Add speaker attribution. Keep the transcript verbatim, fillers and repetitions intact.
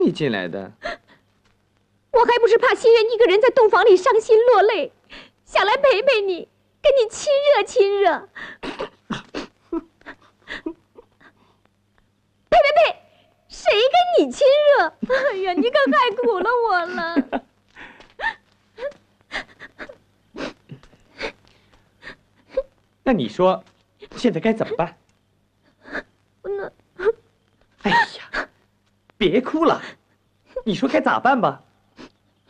Speaker 1: 你进来的？
Speaker 2: 我还不是怕心愿一个人在洞房里伤心落泪，想来陪陪你，跟你亲热亲热。呸呸呸！谁跟你亲热？哎呀，你可害苦了我了。
Speaker 1: 那你说，现在该怎么办？
Speaker 2: 那……
Speaker 1: 哎呀，别哭了，你说该咋办吧？